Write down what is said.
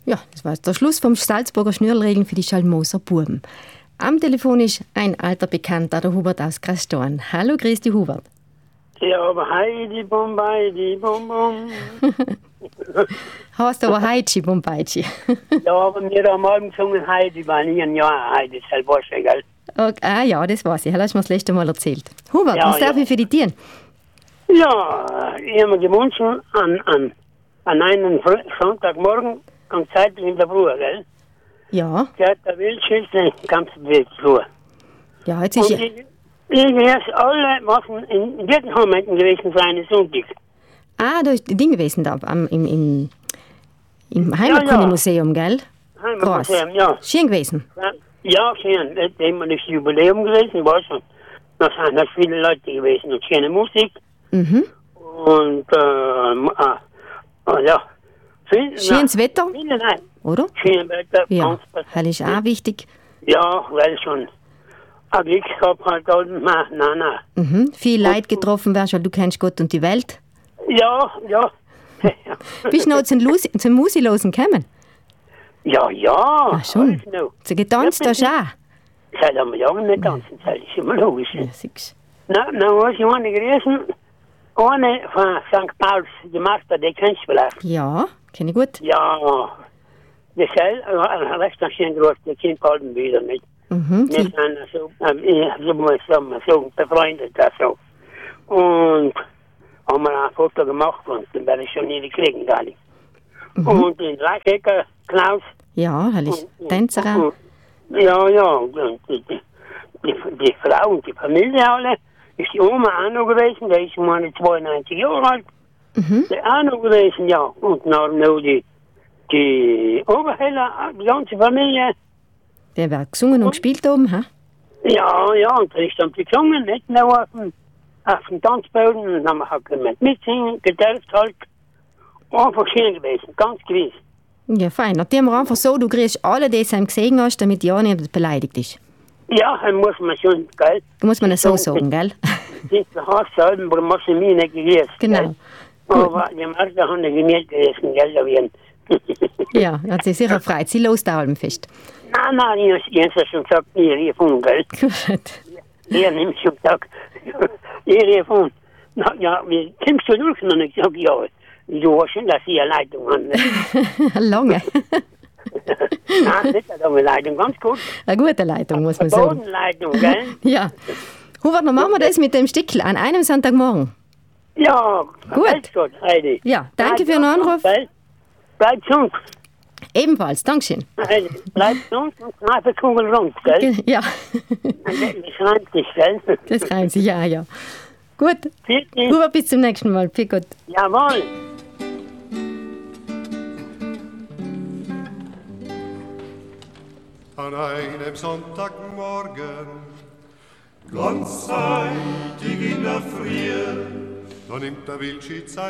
Ja, das war der Schluss vom Salzburger Schnürlregeln für die Schalmoser Buben. Am Telefon ist ein alter Bekannter, der Hubert aus Grastorn. Hallo, grüß dich, Hubert. Ja, aber Heidi Bum Bum. Heißt aber Heidi Bombaici. Ja, aber wir haben morgen gesungen Heidi, weil ich ein Jahr Heidi, das ist halt gell? Okay, ja, das weiß ich. Das hast du mir das letzte Mal erzählt. Hubert, Ja, was darf ich für dich tun? Ja, ich habe mir gewünscht an einen Sonntagmorgen um Zeit in der Früh, gell? Ja. Ja, da will ich den ganzen Weg zu. Ja, jetzt ist Und ja... ich erst alle Wochen in Wirtenhomenten gewesen sein, Sonntag. Ah, da ist das Ding gewesen da, im Heimatkundemuseum, gell? Heimatmuseum, ja. Schön gewesen. Ja, schön. Das ist immer das Jubiläum gewesen, war schon. Da sind halt viele Leute gewesen und schöne Musik. Mhm. Und, ja. Schönes Wetter, Nein. oder? Schönes Wetter. Ja, das ist auch wichtig. Ja, weil schon ein Glück gehabt halt, nein. Mhm. Viel Leid getroffen wärst, weil du kennst Gott und die Welt. Ja. Bist du noch zum Musilosen gekommen? Ja. Ach schon. Zu getanzt hast du auch? Seit einem Jahr nicht tanzen, das ist immer logisch. Ja, siehst Na, was ich eine gewesen, eine von St. Pauls, die Martha, die kennst du vielleicht. du. Ja, kenne ich gut. Ja, das ist recht schön groß, die kennt Paulen wieder nicht. Mhm. Wir sind so befreundet. Also. Und haben wir ein Foto gemacht und dann werde ich schon nie kriegen, gar nicht. Mhm. Und den Reichecker Klaus. Ja, das ist Tänzer. Ja, und die Frau und die Familie alle. Ist die Oma auch noch gewesen, die ist meine 92 Jahre alt. Mhm. Die auch noch gewesen, ja. Und dann noch die Oberheller, die ganze Familie. Der wird gesungen und gespielt oben, ha? Ja, und da ist dann gesungen, nicht nur auf dem Tanzboden. Und dann haben wir halt mitsingen, gedurft halt. Einfach schön gewesen, ganz gewiss. Ja, fein. Und die haben wir einfach so, du kriegst alle, die du gesehen hast, damit ja nicht beleidigt ist. Ja, dann muss man schon, gell? Da muss man es so sagen, gell? Das hast du selber, aber machst du mir nicht gegessen. Genau. Gell? Aber die Martha haben nicht gegessen, gell? Ja, hat sie sicher freut. Sie los da fest. Nein, ich habe schon gesagt, ihr von, gell? Gut. Ihr nimmt schon gesagt, ihr von. Na ja, wie kommst du durch? Und ich sage, ja, du hast schon, dass ich eine Leitung habe. Lange. Nein, nicht eine Leitung, ganz gut. Eine gute Leitung, muss man Eine sagen. Bodenleitung, gell? Ja. Hubert, dann machen wir das mit dem Stickel an einem Sonntagmorgen. Ja, Gut. Gut, Heidi. Ja, danke für den Anruf. Bleib gesund. Ebenfalls, Dankeschön. Heidi, bleib gesund und kneif die Kugel rund, gell? Ja, Das reimt sich, gell? das reimt sich, ja. Gut. Bitte. Hubert, bis zum nächsten Mal. Viel gut. Jawohl. An einem Sonntagmorgen, ganz zeitig in der Früh, da nimmt der Wildschi Zeit.